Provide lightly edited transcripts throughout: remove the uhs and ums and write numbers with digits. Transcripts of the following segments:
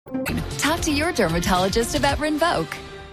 Talk to your dermatologist about Rinvoq.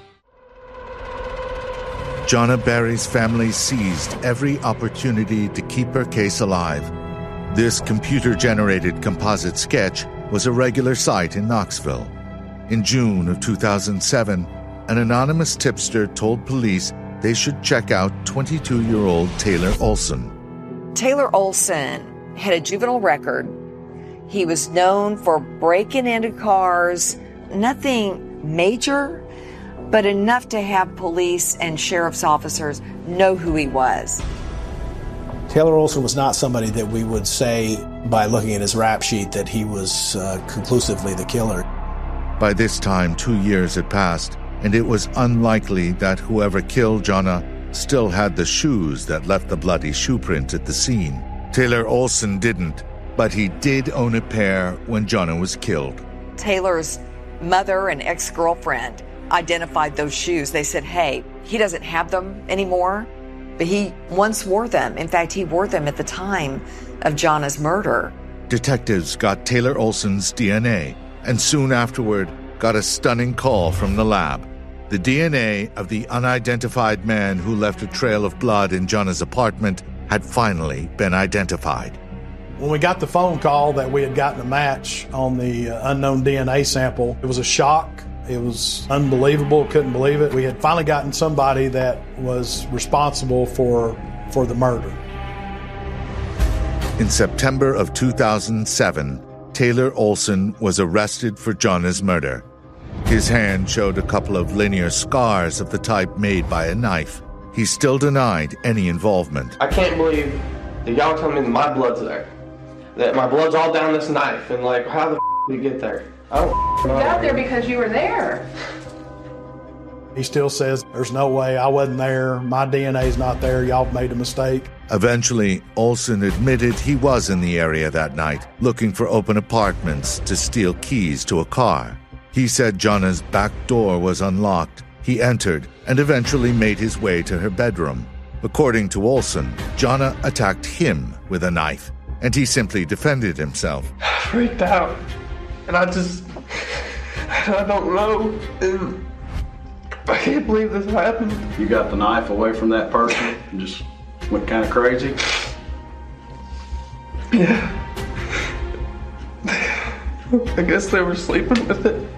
Jonna Barry's family seized every opportunity to keep her case alive. This computer-generated composite sketch was a regular sight in Knoxville. In June of 2007, an anonymous tipster told police they should check out 22-year-old Taylor Olson. Taylor Olson had a juvenile record. He was known for breaking into cars, nothing major, but enough to have police and sheriff's officers know who he was. Taylor Olson was not somebody that we would say, by looking at his rap sheet, that he was conclusively the killer. By this time, 2 years had passed, and it was unlikely that whoever killed Jonna still had the shoes that left the bloody shoe print at the scene. Taylor Olson didn't, but he did own a pair when Jonna was killed. Taylor's mother and ex-girlfriend identified those shoes. They said, hey, he doesn't have them anymore, but he once wore them. In fact, he wore them at the time of Jonna's murder. Detectives got Taylor Olson's DNA, and soon afterward got a stunning call from the lab. The DNA of the unidentified man who left a trail of blood in Jonna's apartment had finally been identified. When we got the phone call that we had gotten a match on the unknown DNA sample, it was a shock. It was unbelievable, couldn't believe it. We had finally gotten somebody that was responsible for the murder. In September of 2007, Taylor Olson was arrested for Jonna's murder. His hand showed a couple of linear scars of the type made by a knife. He still denied any involvement. I can't believe that y'all tell me that my blood's there. That my blood's all down this knife, and like, how the did we get there? I don't know. You got there because you were there. He still says, there's no way, I wasn't there, my DNA's not there, y'all made a mistake. Eventually, Olson admitted he was in the area that night, looking for open apartments to steal keys to a car. He said Jonna's back door was unlocked. He entered and eventually made his way to her bedroom. According to Olson, Jonna attacked him with a knife, and he simply defended himself. I freaked out, and I don't know, and I can't believe this happened. You got the knife away from that person and just went kind of crazy? Yeah. I guess they were sleeping with it.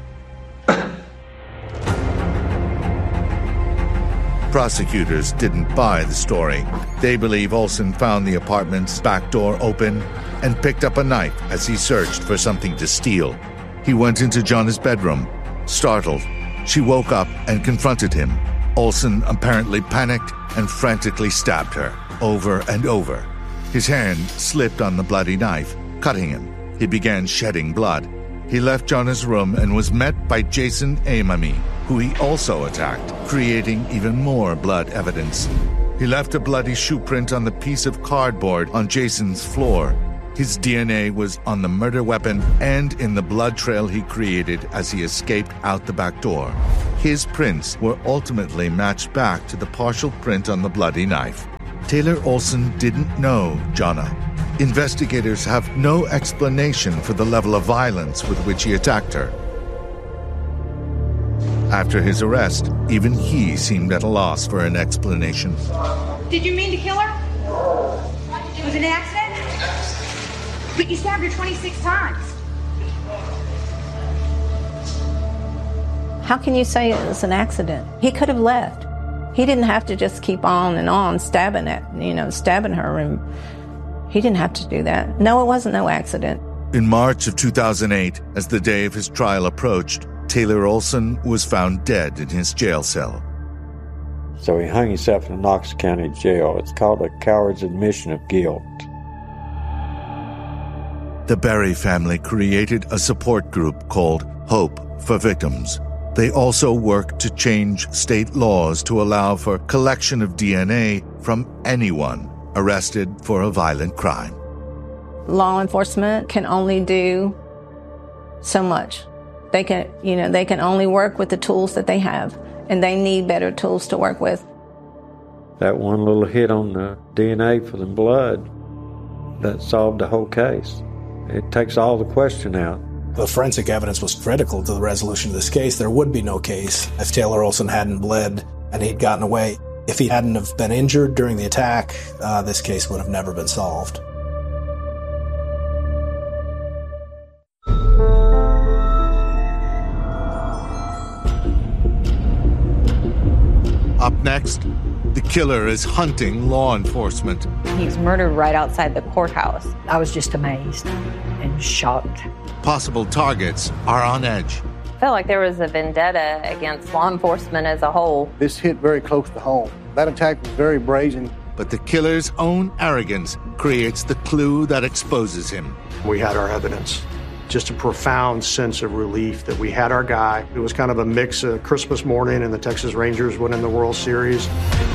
Prosecutors didn't buy the story. They believe Olson found the apartment's back door open and picked up a knife as he searched for something to steal. He went into Jonna's bedroom. Startled, she woke up and confronted him. Olson apparently panicked and frantically stabbed her over and over. His hand slipped on the bloody knife, cutting him. He began shedding blood. He left Jonna's room and was met by Jason Amami, who he also attacked, creating even more blood evidence. He left a bloody shoe print on the piece of cardboard on Jason's floor. His DNA was on the murder weapon and in the blood trail he created as he escaped out the back door. His prints were ultimately matched back to the partial print on the bloody knife. Taylor Olson didn't know Jonna. Investigators have no explanation for the level of violence with which he attacked her. After his arrest, even he seemed at a loss for an explanation. Did you mean to kill her? It was an accident? But you stabbed her 26 times. How can you say it was an accident? He could have left. He didn't have to just keep on and on stabbing her, and he didn't have to do that. No, it wasn't no accident. In March of 2008, as the day of his trial approached, Taylor Olson was found dead in his jail cell. So he hung himself in the Knox County Jail. It's called a coward's admission of guilt. The Barry family created a support group called Hope for Victims. They also work to change state laws to allow for collection of DNA from anyone arrested for a violent crime. Law enforcement can only do so much. They can only work with the tools that they have, and they need better tools to work with. That one little hit on the DNA for the blood, that solved the whole case. It takes all the question out. The forensic evidence was critical to the resolution of this case. There would be no case if Taylor Olson hadn't bled and he'd gotten away. If he hadn't have been injured during the attack, this case would have never been solved. Up next, the killer is hunting law enforcement. He was murdered right outside the courthouse. I was just amazed and shocked. Possible targets are on edge. I felt like there was a vendetta against law enforcement as a whole. This hit very close to home. That attack was very brazen. But the killer's own arrogance creates the clue that exposes him. We had our evidence. Just a profound sense of relief that we had our guy. It was kind of a mix of Christmas morning and the Texas Rangers winning the World Series.